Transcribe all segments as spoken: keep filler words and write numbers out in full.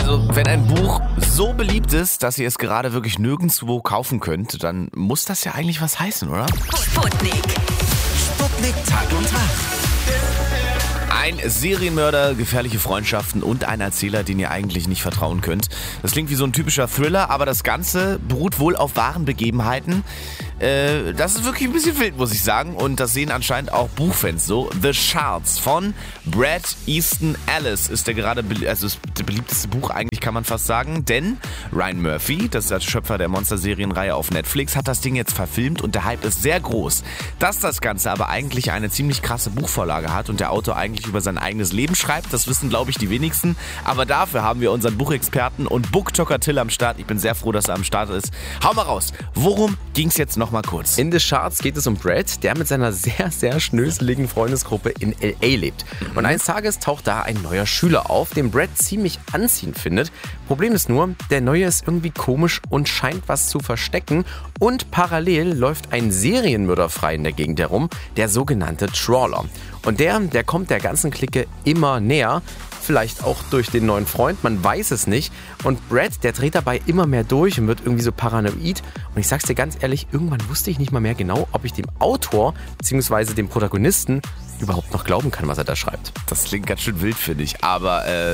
Also, wenn ein Buch so beliebt ist, dass ihr es gerade wirklich nirgendwo kaufen könnt, dann muss das ja eigentlich was heißen, oder? Sputnik. Sputnik Tag und Tag. Ein Serienmörder, gefährliche Freundschaften und ein Erzähler, den ihr eigentlich nicht vertrauen könnt. Das klingt wie so ein typischer Thriller, aber das Ganze beruht wohl auf wahren Begebenheiten. Äh, das ist wirklich ein bisschen wild, muss ich sagen. Und das sehen anscheinend auch Buchfans so. The Shards von Bret Easton Ellis ist der gerade, be- also das beliebteste Buch eigentlich, kann man fast sagen. Denn Ryan Murphy, das ist der Schöpfer der Monster-Serienreihe auf Netflix, hat das Ding jetzt verfilmt und der Hype ist sehr groß. Dass das Ganze aber eigentlich eine ziemlich krasse Buchvorlage hat und der Autor eigentlich über sein eigenes Leben schreibt, das wissen, glaube ich, die wenigsten. Aber dafür haben wir unseren Buchexperten und Booktalker Till am Start. Ich bin sehr froh, dass er am Start ist. Hau mal raus. Worum ging es jetzt noch mal kurz? In The Shards geht es um Brad, der mit seiner sehr, sehr schnöseligen Freundesgruppe in L A lebt. Und eines Tages taucht da ein neuer Schüler auf, den Brad ziemlich anziehend findet. Problem ist nur, der Neue ist irgendwie komisch und scheint was zu verstecken. Und parallel läuft ein Serienmörder frei in der Gegend herum, der sogenannte Trawler. Und der, der kommt der ganzen Clique immer näher. Vielleicht auch durch den neuen Freund, man weiß es nicht. Und Brad, der dreht dabei immer mehr durch und wird irgendwie so paranoid. Und ich sag's dir ganz ehrlich, irgendwann wusste ich nicht mal mehr genau, ob ich dem Autor bzw. dem Protagonisten überhaupt noch glauben kann, was er da schreibt. Das klingt ganz schön wild, finde ich. Aber äh,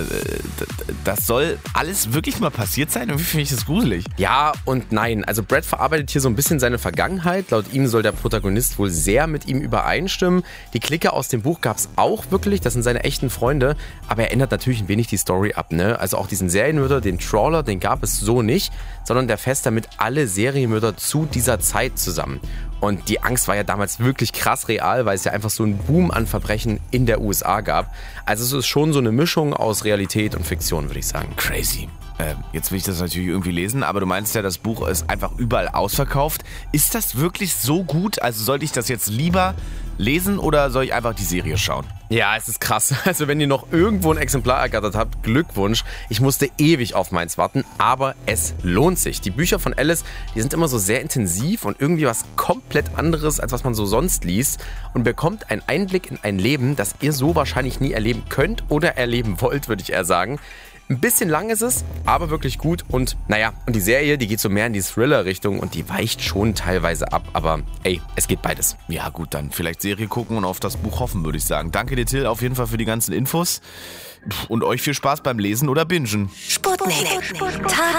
das soll alles wirklich mal passiert sein? Irgendwie finde ich das gruselig. Ja und nein. Also Brad verarbeitet hier so ein bisschen seine Vergangenheit. Laut ihm soll der Protagonist wohl sehr mit ihm übereinstimmen. Die Clique aus dem Buch gab's auch wirklich. Das sind seine echten Freunde. Aber er ändert natürlich ein wenig die Story ab, ne? Also auch diesen Serienmörder, den Trawler, den gab es so nicht, sondern der fasst damit alle Serienmörder zu dieser Zeit zusammen. Und die Angst war ja damals wirklich krass real, weil es ja einfach so einen Boom an Verbrechen in der U S A gab. Also es ist schon so eine Mischung aus Realität und Fiktion, würde ich sagen. Crazy. Äh, jetzt will ich das natürlich irgendwie lesen, aber du meinst ja, das Buch ist einfach überall ausverkauft. Ist das wirklich so gut? Also sollte ich das jetzt lieber lesen oder soll ich einfach die Serie schauen? Ja, es ist krass. Also wenn ihr noch irgendwo ein Exemplar ergattert habt, Glückwunsch. Ich musste ewig auf meins warten, aber es lohnt sich. Die Bücher von Ellis, die sind immer so sehr intensiv und irgendwie was komplett anderes, als was man so sonst liest. Und bekommt einen Einblick in ein Leben, das ihr so wahrscheinlich nie erleben könnt oder erleben wollt, würde ich eher sagen. Ein bisschen lang ist es, aber wirklich gut. Und naja, und die Serie, die geht so mehr in die Thriller-Richtung und die weicht schon teilweise ab. Aber ey, es geht beides. Ja gut, dann vielleicht Serie gucken und auf das Buch hoffen, würde ich sagen. Danke dir, Till, auf jeden Fall für die ganzen Infos. Und euch viel Spaß beim Lesen oder Bingen. Sputnik. Tag